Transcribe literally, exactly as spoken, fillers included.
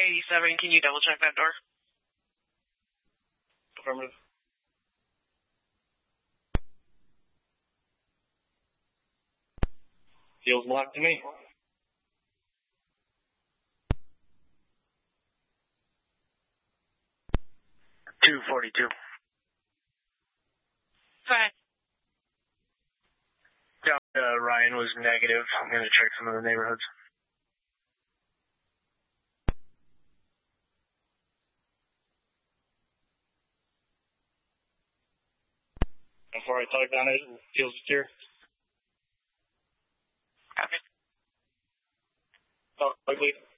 eighty-seven, can you double check that door? Affirmative. Feels locked to me. two forty-two. Fine. Uh, Ryan was negative. I'm going to check some of the neighborhoods. Before I talk down it, feels secure. Copy. Oh, ugly.